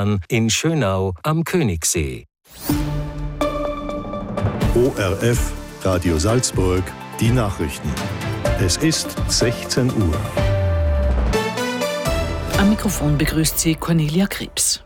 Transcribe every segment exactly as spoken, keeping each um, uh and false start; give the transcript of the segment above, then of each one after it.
Autobahn in Schönau am Königssee. O R F, Radio Salzburg, die Nachrichten. Es ist sechzehn Uhr. Am Mikrofon begrüßt sie Cornelia Krebs.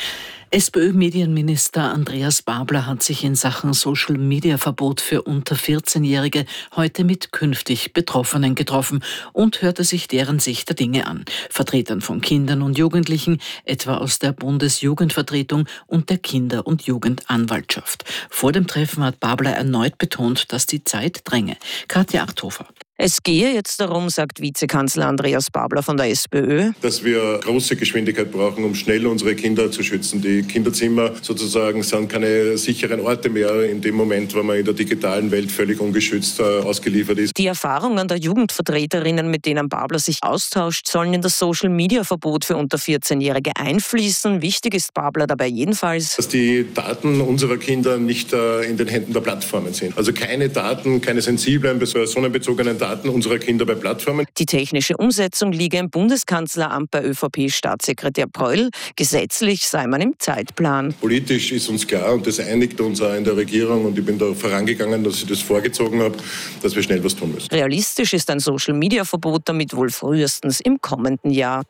SPÖ-Medienminister Andreas Babler hat sich in Sachen Social-Media-Verbot für unter vierzehnjährige heute mit künftig Betroffenen getroffen und hörte sich deren Sicht der Dinge an. Vertretern von Kindern und Jugendlichen, etwa aus der Bundesjugendvertretung und der Kinder- und Jugendanwaltschaft. Vor dem Treffen hat Babler erneut betont, dass die Zeit dränge. Katja Achthofer. Es gehe jetzt darum, sagt Vizekanzler Andreas Babler von der SPÖ, dass wir große Geschwindigkeit brauchen, um schnell unsere Kinder zu schützen. Die Kinderzimmer sozusagen sind keine sicheren Orte mehr in dem Moment, wo man in der digitalen Welt völlig ungeschützt äh, ausgeliefert ist. Die Erfahrungen der Jugendvertreterinnen, mit denen Babler sich austauscht, sollen in das Social-Media-Verbot für unter vierzehnjährige einfließen. Wichtig ist Babler dabei jedenfalls, dass die Daten unserer Kinder nicht äh, in den Händen der Plattformen sind. Also keine Daten, keine sensiblen, personenbezogenen Daten unserer Kinder bei Plattformen. Die technische Umsetzung liege im Bundeskanzleramt bei ÖVP-Staatssekretär Pröll. Gesetzlich sei man im Zeitplan. Politisch ist uns klar und das einigt uns auch in der Regierung und ich bin da vorangegangen, dass ich das vorgezogen habe, dass wir schnell was tun müssen. Realistisch ist ein Social-Media-Verbot damit wohl frühestens im kommenden Jahr.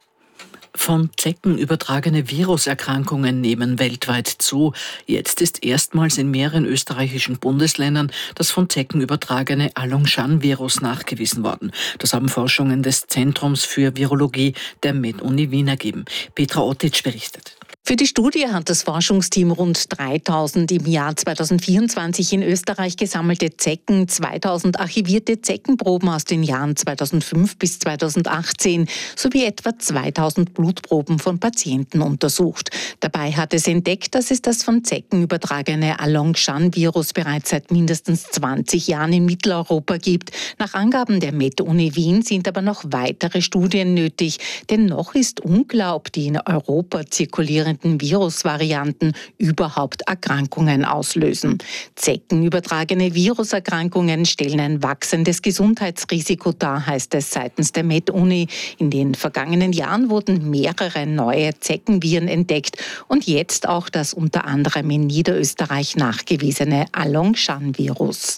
Von Zecken übertragene Viruserkrankungen nehmen weltweit zu. Jetzt ist erstmals in mehreren österreichischen Bundesländern das von Zecken übertragene Along-Shan-Virus nachgewiesen worden. Das haben Forschungen des Zentrums für Virologie der Med-Uni Wien ergeben. Petra Ottitsch berichtet. Für die Studie hat das Forschungsteam rund dreitausend im Jahr zweitausendvierundzwanzig in Österreich gesammelte Zecken, zweitausend archivierte Zeckenproben aus den Jahren zweitausendfünf bis zweitausendachtzehn sowie etwa zweitausend Blutproben von Patienten untersucht. Dabei hat es entdeckt, dass es das von Zecken übertragene Along-Shan-Virus bereits seit mindestens zwanzig Jahren in Mitteleuropa gibt. Nach Angaben der Med-Uni Wien sind aber noch weitere Studien nötig, denn noch ist unklar, ob die in Europa zirkulierenden Virusvarianten überhaupt Erkrankungen auslösen. Zeckenübertragene Viruserkrankungen stellen ein wachsendes Gesundheitsrisiko dar, heißt es seitens der Med-Uni. In den vergangenen Jahren wurden mehrere neue Zeckenviren entdeckt und jetzt auch das unter anderem in Niederösterreich nachgewiesene Along-Shan-Virus.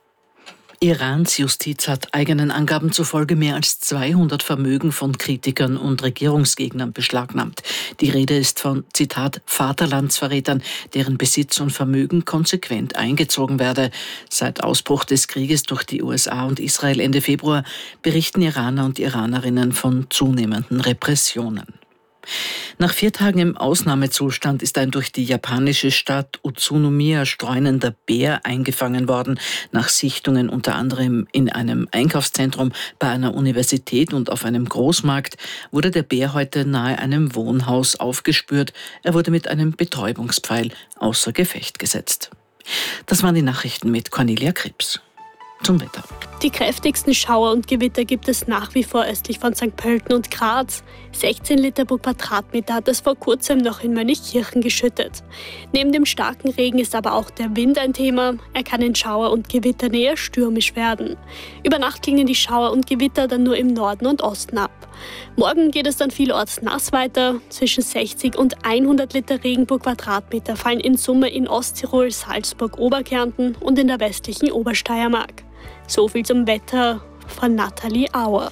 Irans Justiz hat eigenen Angaben zufolge mehr als zweihundert Vermögen von Kritikern und Regierungsgegnern beschlagnahmt. Die Rede ist von, Zitat, Vaterlandsverrätern, deren Besitz und Vermögen konsequent eingezogen werde. Seit Ausbruch des Krieges durch die U S A und Israel Ende Februar berichten Iraner und Iranerinnen von zunehmenden Repressionen. Nach vier Tagen im Ausnahmezustand ist ein durch die japanische Stadt Utsunomiya streunender Bär eingefangen worden. Nach Sichtungen unter anderem in einem Einkaufszentrum, bei einer Universität und auf einem Großmarkt wurde der Bär heute nahe einem Wohnhaus aufgespürt. Er wurde mit einem Betäubungspfeil außer Gefecht gesetzt. Das waren die Nachrichten mit Cornelia Krebs. Zum Wetter. Die kräftigsten Schauer und Gewitter gibt es nach wie vor östlich von Sankt Pölten und Graz. sechzehn Liter pro Quadratmeter hat es vor kurzem noch in Mönchkirchen geschüttet. Neben dem starken Regen ist aber auch der Wind ein Thema. Er kann in Schauer und Gewitter eher stürmisch werden. Über Nacht klingen die Schauer und Gewitter dann nur im Norden und Osten ab. Morgen geht es dann vielorts nass weiter. Zwischen sechzig und hundert Liter Regen pro Quadratmeter fallen in Summe in Osttirol, Salzburg, Oberkärnten und in der westlichen Obersteiermark. So viel zum Wetter von Nathalie Auer.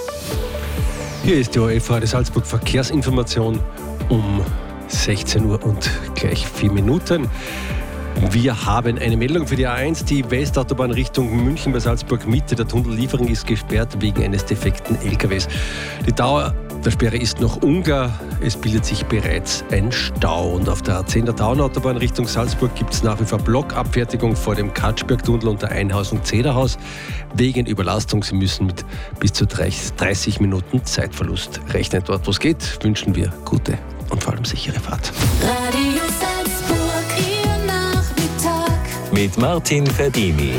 Hier ist die O R F Radio Salzburg Verkehrsinformation um sechzehn Uhr und gleich vier Minuten. Wir haben eine Meldung für die A eins. Die Westautobahn Richtung München bei Salzburg Mitte. Der Tunnellieferung ist gesperrt wegen eines defekten L K Ws. Die Dauer der Sperre ist noch unklar. Es bildet sich bereits ein Stau. Und auf der A zehn der Taunautobahn Richtung Salzburg gibt es nach wie vor Blockabfertigung vor dem Katschbergtunnel und der Einhausung Zederhaus. Wegen Überlastung. Sie müssen mit bis zu dreißig Minuten Zeitverlust rechnen. Dort, wo es geht, wünschen wir gute und vor allem sichere Fahrt. Radio Salzburg, Ihr Nachmittag. Mit Martin Verdini.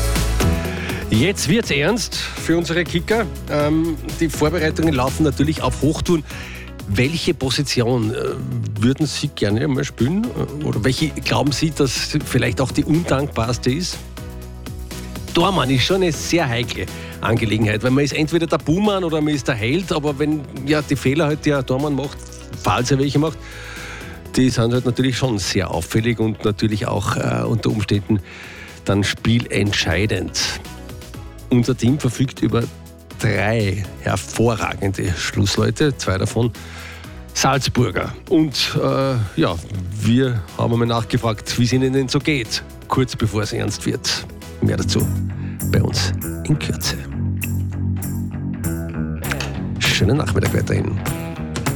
Jetzt wird's ernst für unsere Kicker. Ähm, die Vorbereitungen laufen natürlich auf Hochtouren. Welche Position äh, würden Sie gerne mal spielen? Oder welche glauben Sie, dass vielleicht auch die undankbarste ist? Tormann ist schon eine sehr heikle Angelegenheit, weil man ist entweder der Buhmann oder man ist der Held, aber wenn ja die Fehler halt der Tormann macht, falls er welche macht, die sind halt natürlich schon sehr auffällig und natürlich auch äh, unter Umständen dann spielentscheidend. Unser Team verfügt über drei hervorragende Schlussleute, zwei davon Salzburger. Und äh, ja, wir haben einmal nachgefragt, wie es ihnen denn so geht, kurz bevor es ernst wird. Mehr dazu bei uns in Kürze. Schönen Nachmittag weiterhin.